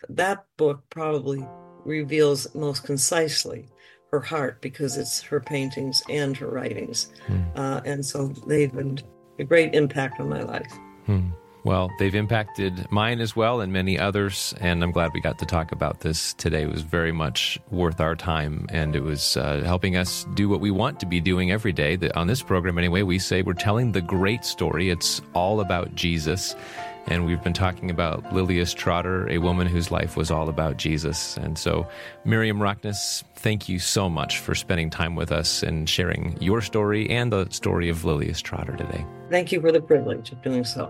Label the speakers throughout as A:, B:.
A: that book probably reveals most concisely her heart, because it's her paintings and her writings. And so they've been a great impact on my life.
B: Well, they've impacted mine as well, and many others, and I'm glad we got to talk about this today. It was very much worth our time, and it was helping us do what we want to be doing every day. On this program, anyway, we say we're telling the great story. It's all about Jesus, and we've been talking about Lilias Trotter, a woman whose life was all about Jesus. And so, Miriam Rockness, thank you so much for spending time with us and sharing your story and the story of Lilias Trotter today.
A: Thank you for the privilege of doing so.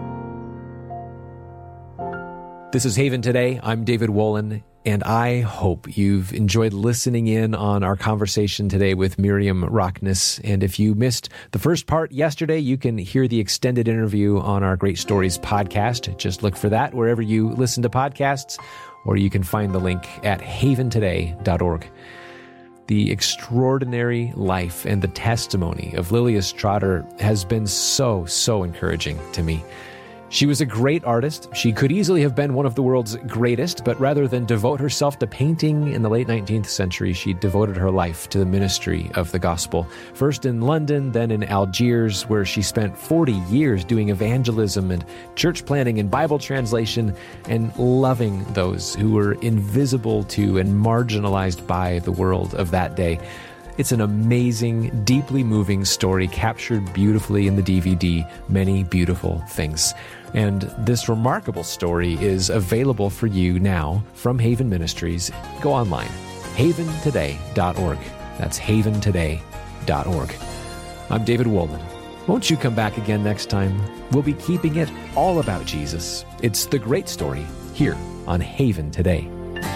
B: This is Haven Today. I'm David Wolin, and I hope you've enjoyed listening in on our conversation today with Miriam Rockness. And if you missed the first part yesterday, you can hear the extended interview on our Great Stories podcast. Just look for that wherever you listen to podcasts, or you can find the link at haventoday.org. The extraordinary life and the testimony of Lilias Trotter has been so encouraging to me. She was a great artist. She could easily have been one of the world's greatest, but rather than devote herself to painting in the late 19th century, she devoted her life to the ministry of the gospel. First in London, then in Algiers, where she spent 40 years doing evangelism and church planting and Bible translation and loving those who were invisible to and marginalized by the world of that day. It's an amazing, deeply moving story captured beautifully in the DVD, Many Beautiful Things. And this remarkable story is available for you now from Haven Ministries. Go online, haventoday.org. That's haventoday.org. I'm David Wolin. Won't you come back again next time? We'll be keeping it all about Jesus. It's the great story here on Haven Today.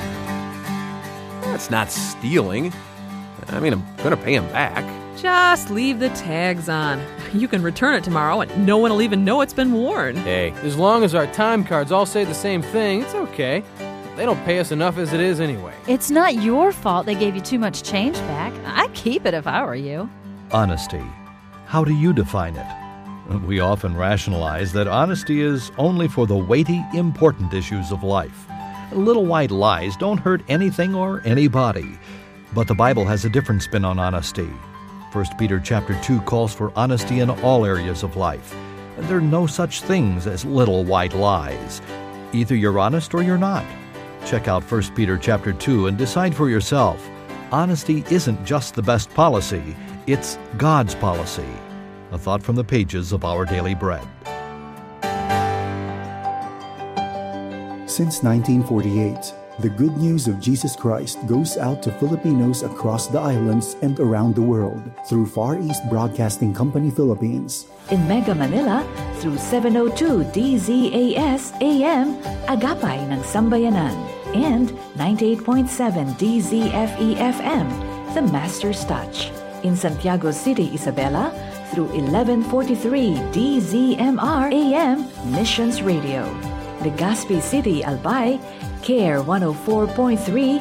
C: That's not stealing. I mean, I'm going to pay him back.
D: Just leave the tags on. You can return it tomorrow and no one will even know it's been worn.
C: Hey,
E: as long as our time cards all say the same thing, it's okay. They don't pay us enough as it is anyway.
F: It's not your fault they gave you too much change back. I'd keep it if I were you.
G: Honesty. How do you define it? We often rationalize that honesty is only for the weighty, important issues of life. Little white lies don't hurt anything or anybody. But the Bible has a different spin on honesty. 1 Peter chapter 2 calls for honesty in all areas of life. And there are no such things as little white lies. Either you're honest or you're not. Check out 1 Peter chapter 2 and decide for yourself. Honesty isn't just the best policy, it's God's policy. A thought from the pages of Our Daily Bread.
H: Since 1948, the good news of Jesus Christ goes out to Filipinos across the islands and around the world through Far East Broadcasting Company Philippines.
I: In Mega Manila through 702 DZAS AM, Agapay ng Sambayanan, and 98.7 DZFE FM, The Master's Touch. In Santiago City, Isabela through 1143 DZMR AM, Missions Radio. Legazpi City, Albay, CARE 104.3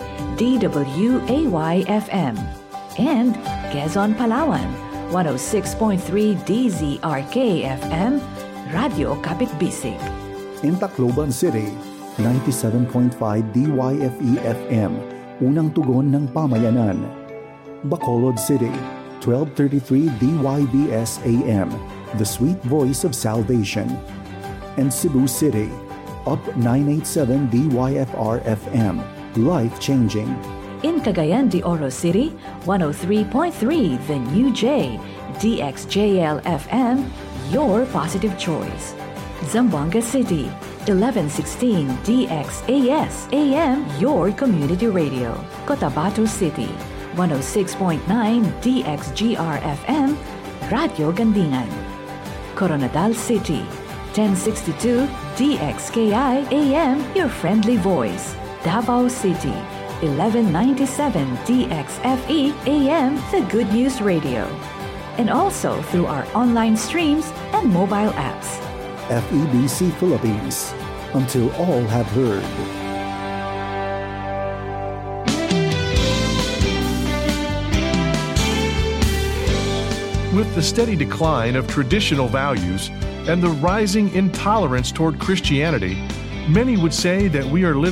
I: DWAY-FM, and Quezon, Palawan, 106.3 DZRK-FM, Radio Kapitbisig.
H: In Tacloban City, 97.5 DYFE-FM, Unang Tugon ng Pamayanan. Bacolod City, 1233 DYBS-AM, The Sweet Voice of Salvation. And Cebu City, Up 987 DYFR-FM, Life-Changing.
I: In Cagayan de Oro City, 103.3 The New J, DXJL-FM, Your Positive Choice. Zamboanga City, 1116 DXAS-AM, Your Community Radio. Cotabato City, 106.9 DXGR-FM, Radio Gandingan. Coronadal City, 1062 DXKI AM, Your Friendly Voice. Davao City, 1197 DXFE AM, The Good News Radio. And also through our online streams and mobile apps.
H: FEBC Philippines, until all have heard.
J: With the steady decline of traditional values and the rising intolerance toward Christianity, many would say that we are living